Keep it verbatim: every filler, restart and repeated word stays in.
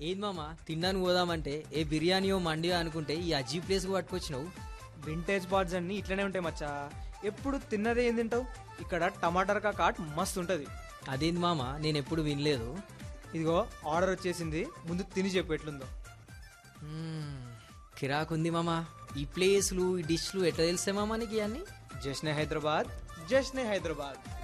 ఏది మామ తిన్నాను పోదామంటే ఏ బిర్యానీయో మండియో అనుకుంటే ఈ అజీబ్ ప్లేస్కి పట్టుకొచ్చినావు. వింటేజ్ బార్డ్స్ అన్నీ ఇట్లనే ఉంటాయి మచ్చా. ఎప్పుడు తిన్నదే ఏం తింటావు? ఇక్కడ టమాటర్ కాట్ మస్తు ఉంటుంది. అదేంది మామ నేను ఎప్పుడు వినలేదు. ఇదిగో ఆర్డర్ వచ్చేసింది, ముందు తిని చెప్పు ఎట్లుందో. మ్మ్, కిరాకుంది మామ. ఈ ప్లేస్లు ఈ డిష్లు ఎట్లా తెలిసే మామ నీకు ఇవన్నీ? జశ్నే హైదరాబాద్, జశ్నే హైదరాబాద్.